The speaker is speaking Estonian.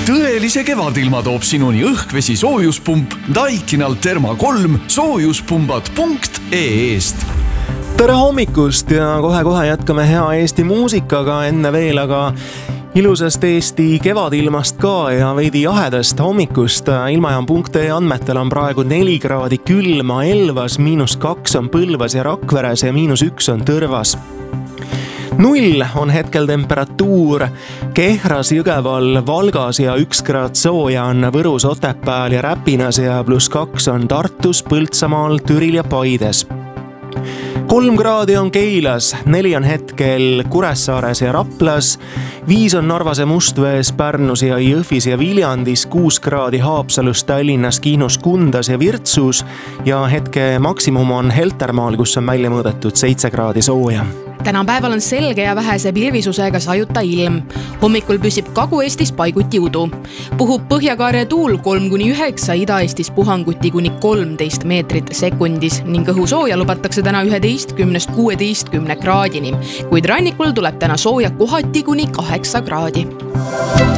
Tõelise kevadilma toob sinuni õhkvesi soojuspump Daikinal Therma 3 soojuspumbad.ee-st. Tere hommikust ja kohe jätkame hea Eesti muusikaga, enne veel aga ilusast Eesti kevadilmast ka ja veidi jahedast hommikust. Ilmajaam.ee andmetel on praegu 4 kraadi külma Elvas, -2 on Põlvas ja Rakveres ja -1 on Tõrvas. 0 on hetkel temperatuur Kehras, Jõgeval, Valgas ja 1 kraad sooja on Võrus, Otepääl ja Räpinas ja +2 on Tartus, Põltsamaal, Türil ja Paides. 3 kraadi on Keilas, 4 on hetkel Kuressaares ja Raplas, 5 on Narvas ja Mustvees, Pärnus ja Jõhvis ja Viljandis, 6 kraadi Haapsalus, Tallinnas, Kihnus, Kundas ja Virtsus ja hetke maksimum on Heltermaal, kus on välja mõõdetud 7 kraadi sooja. Tänapäeval on selge ja vähese pilvisusega sajuta ilm. Hommikul püsib Kagu-Eestis paiguti udu. Puhub Põhjakaare tuul 3-9, Ida-Eestis puhanguti kuni 13 meetrit sekundis ning õhusooja lubatakse täna 11-16 kraadini, kuid rannikul tuleb täna sooja kohati kuni 8 kraadi.